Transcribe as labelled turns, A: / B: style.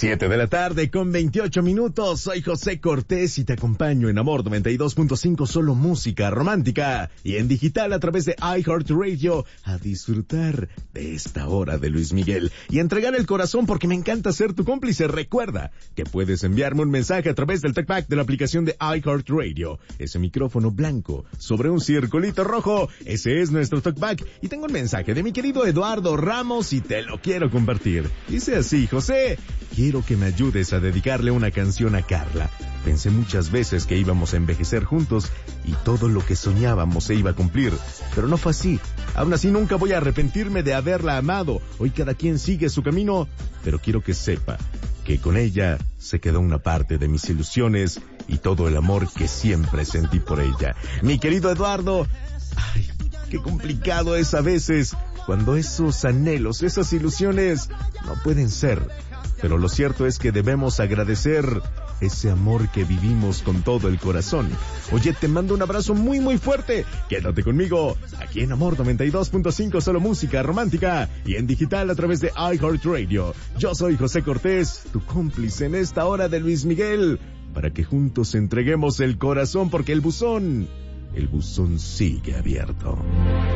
A: 7 de la tarde con 28 minutos. Soy José Cortés y te acompaño en Amor 92.5, solo música romántica. Y en digital a través de iHeartRadio a disfrutar de esta hora de Luis Miguel. Y entregar el corazón porque me encanta ser tu cómplice. Recuerda que puedes enviarme un mensaje a través del TalkBack de la aplicación de iHeartRadio. Ese micrófono blanco sobre un circulito rojo. Ese es nuestro TalkBack. Y tengo un mensaje de mi querido Eduardo Ramos y te lo quiero compartir. Dice así: José, quiero que me ayudes a dedicarle una canción a Carla. Pensé muchas veces que íbamos a envejecer juntos y todo lo que soñábamos se iba a cumplir, pero no fue así. Aún así nunca voy a arrepentirme de haberla amado. Hoy cada quien sigue su camino, pero quiero que sepa que con ella se quedó una parte de mis ilusiones y todo el amor que siempre sentí por ella. Mi querido Eduardo, ay, qué complicado es a veces cuando esos anhelos, esas ilusiones no pueden ser. Pero lo cierto es que debemos agradecer ese amor que vivimos con todo el corazón. Oye, te mando un abrazo muy muy fuerte. Quédate conmigo aquí en Amor 92.5, solo música romántica y en digital a través de iHeartRadio. Yo soy José Cortés, tu cómplice en esta hora de Luis Miguel, para que juntos entreguemos el corazón porque el buzón sigue abierto.